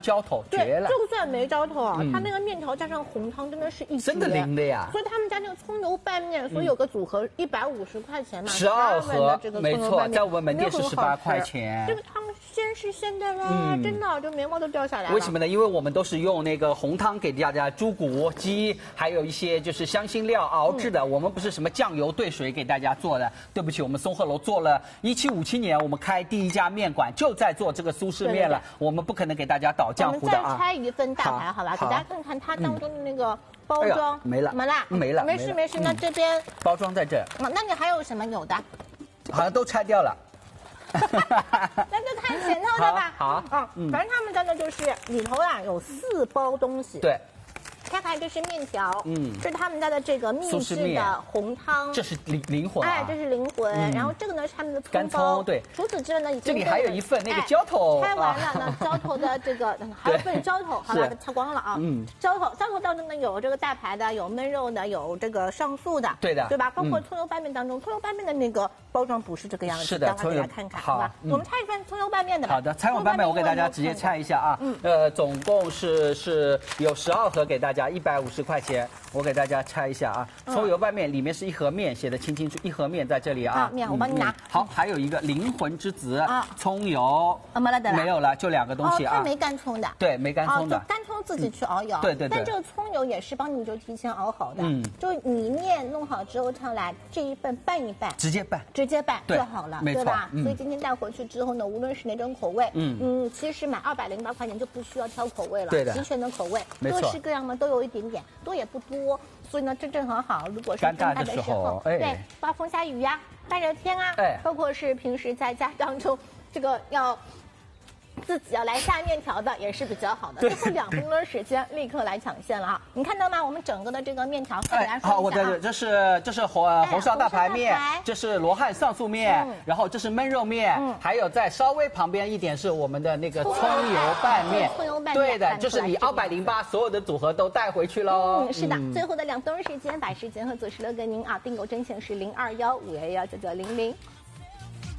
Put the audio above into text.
浇头绝了， 就算没浇头啊，它那个面条加上红汤真的是一绝， 真的灵的呀。 所以他们家那个葱油拌面，所以有个组合150块钱嘛 ，12盒， 没错， 在我们门店是18块钱。 这个汤鲜是鲜的啦，真的，就眉毛都掉下来了。 为什么呢？因为我们都是用那个红汤给大家猪骨、鸡，还有一些就是香辛料熬制的。我们不是什么酱油兑水给大家做的。对不起，我们松鹤楼做了1757年，我们开第1家面馆，就在做这个苏式面了。我们不可能给大家倒浆糊的啊。 我们再拆一份大排，好吧，给大家看看它当中的那个包装。 没了，没了。 没事。那这边包装在这。 那你还有什么有的？ 好像都拆掉了。 那就看前头的吧。 好， 反正他们家的就是里头啊有4包东西。 对。 开开这是面条，这是他们家的这个秘制的红汤， 这是灵魂哎，这是灵魂。然后这个呢是他们的干葱，对。 除此之外呢， 这里还有一份那个浇头， 拆完了呢，浇头的这个还有份浇头，好吧，擦光了啊。浇头当中呢有这个大排的，有焖肉的，有这个上素的， 对的， 对吧？包括葱油拌面当中，葱油拌面的那个包装不是这个样子， 是的， 待会给大家看看，好吧？我们拆一份葱油拌面的吧。 好的，拆完拌面我给大家直接拆一下啊。总共是有12盒给大家，150块钱，我给大家拆一下啊。葱油拌面里面是1盒面，写的清清楚，1盒面在这里啊。 面我帮你拿。 好，还有一个灵魂之子葱油，没有了，就2个东西啊。 它没干葱的。 对，没干葱的。 干葱自己去熬油。 对。 但这个葱油也是帮你就提前熬好的。就你面弄好之后上来这一份拌一拌， 直接拌就好了，对吧？所以今天带回去之后呢，无论是哪种口味，其实买208块钱就不需要挑口味了， 对的， 齐全的口味，各式各样的都有一点点，多也不多，所以呢，正很好。如果是尴尬的时候，对，刮风下雨呀，大热天啊，包括是平时在家当中，这个要自己要来下面条的也是比较好的。最后2分钟时间，立刻来抢现了啊！你看到吗？我们整个的这个面条，给大家说一下。 好，我在这是红烧大排面，这是罗汉上素面，然后这是焖肉面，还有在稍微旁边一点是我们的那个葱油拌面。对的，就是你208所有的组合都带回去喽。 是的，最后的2分钟时间，把时间和左石榴给您啊，订购专线是0215119990。